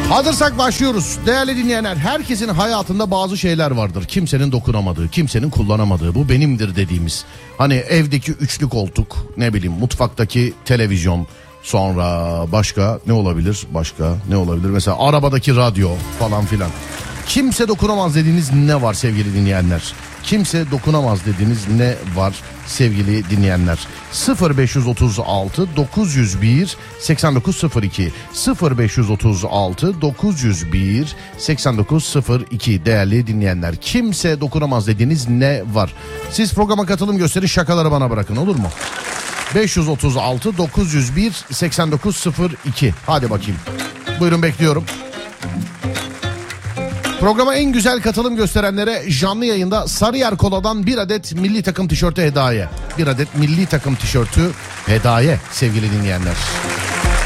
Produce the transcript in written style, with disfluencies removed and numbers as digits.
Hazırsak başlıyoruz. Değerli dinleyenler, herkesin hayatında bazı şeyler vardır. Kimsenin dokunamadığı, kimsenin kullanamadığı, bu benimdir dediğimiz. Hani evdeki üçlü koltuk, ne bileyim mutfaktaki televizyon, sonra başka ne olabilir? Mesela arabadaki radyo falan filan. Kimse dokunamaz dediğiniz ne var sevgili dinleyenler? Kimse dokunamaz dediğiniz ne var sevgili dinleyenler? 0536 901 8902 0536 901 8902 değerli dinleyenler. Kimse dokunamaz dediğiniz ne var? Siz programa katılım gösterin, şakaları bana bırakın, olur mu? 536 901 8902. Hadi bakayım. Buyurun, bekliyorum. Programa en güzel katılım gösterenlere canlı yayında Sarıyer Kola'dan bir adet milli takım tişörtü hediye. Bir adet milli takım tişörtü hediye sevgili dinleyenler.